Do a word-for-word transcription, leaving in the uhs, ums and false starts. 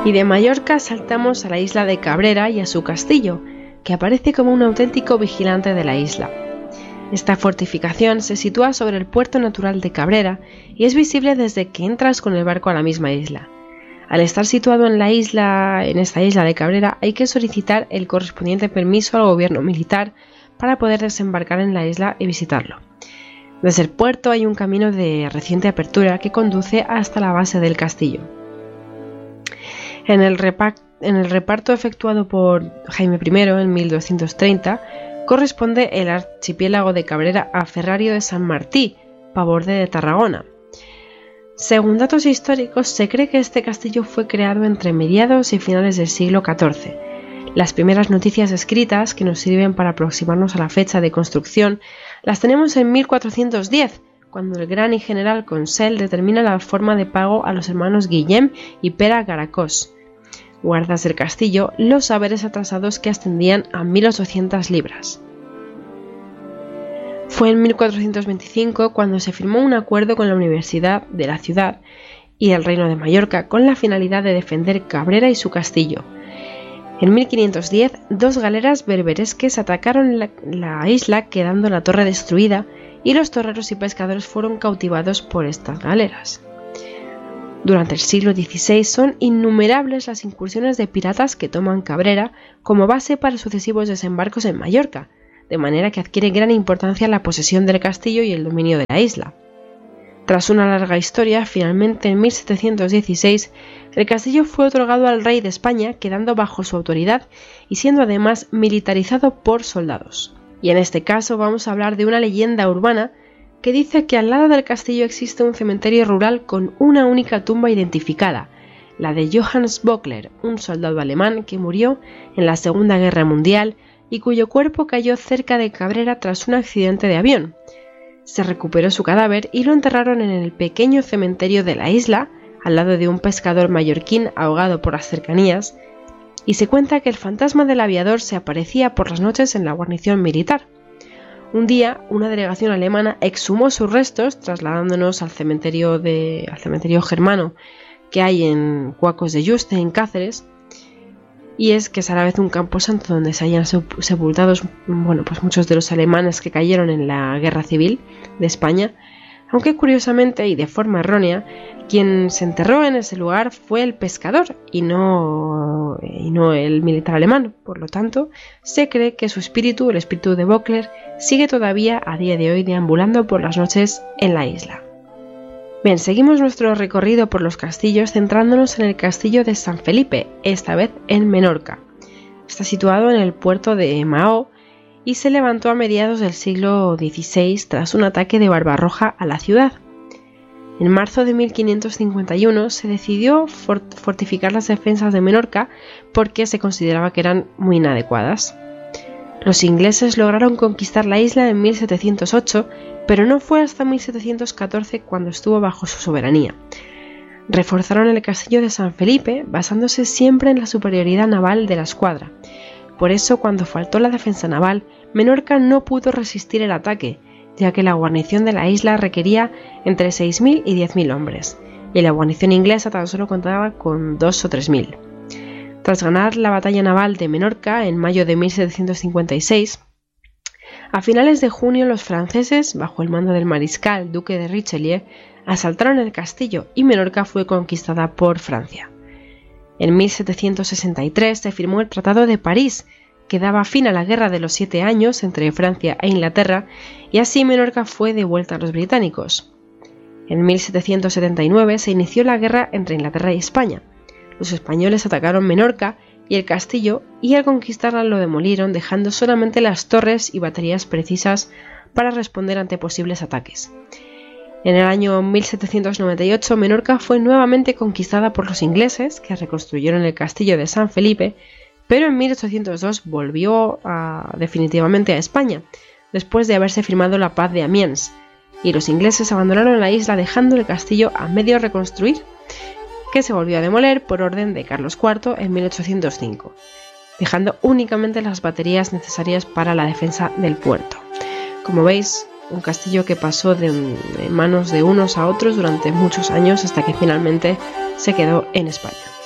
Y de Mallorca saltamos a la isla de Cabrera y a su castillo, que aparece como un auténtico vigilante de la isla. Esta fortificación se sitúa sobre el puerto natural de Cabrera y es visible desde que entras con el barco a la misma isla. Al estar situado en la isla, en esta isla de Cabrera, hay que solicitar el correspondiente permiso al gobierno militar para poder desembarcar en la isla y visitarlo. Desde el puerto hay un camino de reciente apertura que conduce hasta la base del castillo. En el, en el reparto efectuado por Jaime primero en mil doscientos treinta, corresponde el archipiélago de Cabrera a Ferrario de San Martí, paborde de Tarragona. Según datos históricos, se cree que este castillo fue creado entre mediados y finales del siglo catorce. Las primeras noticias escritas que nos sirven para aproximarnos a la fecha de construcción las tenemos en mil cuatrocientos diez, cuando el gran y general Consell determina la forma de pago a los hermanos Guillem y Pere Garacós, guardas del castillo, los haberes atrasados que ascendían a mil ochocientas libras. Fue en mil cuatrocientos veinticinco cuando se firmó un acuerdo con la Universidad de la ciudad y el Reino de Mallorca con la finalidad de defender Cabrera y su castillo. En mil quinientos diez, dos galeras berberesques atacaron la, la isla, quedando la torre destruida, y los toreros y pescadores fueron cautivados por estas galeras. Durante el siglo dieciséis son innumerables las incursiones de piratas que toman Cabrera como base para sucesivos desembarcos en Mallorca, de manera que adquiere gran importancia la posesión del castillo y el dominio de la isla. Tras una larga historia, finalmente en mil setecientos dieciséis, el castillo fue otorgado al rey de España, quedando bajo su autoridad y siendo además militarizado por soldados. Y en este caso vamos a hablar de una leyenda urbana que dice que al lado del castillo existe un cementerio rural con una única tumba identificada, la de Johannes Bockler, un soldado alemán que murió en la Segunda Guerra Mundial y cuyo cuerpo cayó cerca de Cabrera tras un accidente de avión. Se recuperó su cadáver y lo enterraron en el pequeño cementerio de la isla, al lado de un pescador mallorquín ahogado por las cercanías, y se cuenta que el fantasma del aviador se aparecía por las noches en la guarnición militar. Un día, una delegación alemana exhumó sus restos, trasladándonos al cementerio, de, al cementerio germano que hay en Cuacos de Yuste, en Cáceres, y es que es a la vez un camposanto donde se hayan sepultados bueno, pues muchos de los alemanes que cayeron en la Guerra Civil de España, aunque curiosamente y de forma errónea, quien se enterró en ese lugar fue el pescador y no, y no el militar alemán. Por lo tanto, se cree que su espíritu, el espíritu de Bockler, sigue todavía a día de hoy deambulando por las noches en la isla. Bien, seguimos nuestro recorrido por los castillos centrándonos en el castillo de San Felipe, esta vez en Menorca. Está situado en el puerto de Mahó y se levantó a mediados del siglo dieciséis tras un ataque de Barbarroja a la ciudad. En marzo de mil quinientos cincuenta y uno se decidió fortificar las defensas de Menorca porque se consideraba que eran muy inadecuadas. Los ingleses lograron conquistar la isla en mil setecientos ocho, pero no fue hasta mil setecientos catorce cuando estuvo bajo su soberanía. Reforzaron el castillo de San Felipe basándose siempre en la superioridad naval de la escuadra. Por eso, cuando faltó la defensa naval, Menorca no pudo resistir el ataque, ya que la guarnición de la isla requería entre seis mil y diez mil hombres, y la guarnición inglesa tan solo contaba con dos o tres mil. Tras ganar la batalla naval de Menorca en mayo de mil setecientos cincuenta y seis, a finales de junio los franceses, bajo el mando del mariscal duque de Richelieu, asaltaron el castillo y Menorca fue conquistada por Francia. En mil setecientos sesenta y tres se firmó el Tratado de París, que daba fin a la Guerra de los Siete Años entre Francia e Inglaterra, y así Menorca fue devuelta a los británicos. En mil setecientos setenta y nueve se inició la guerra entre Inglaterra y España. Los españoles atacaron Menorca y el castillo, y al conquistarla lo demolieron, dejando solamente las torres y baterías precisas para responder ante posibles ataques. En el año mil setecientos noventa y ocho, Menorca fue nuevamente conquistada por los ingleses, que reconstruyeron el castillo de San Felipe, pero en mil ochocientos dos volvió a, definitivamente a España, después de haberse firmado la paz de Amiens, y los ingleses abandonaron la isla dejando el castillo a medio reconstruir, que se volvió a demoler por orden de Carlos cuarto en mil ochocientos cinco, dejando únicamente las baterías necesarias para la defensa del puerto. Como veis, un castillo que pasó de, de manos de unos a otros durante muchos años hasta que finalmente se quedó en España.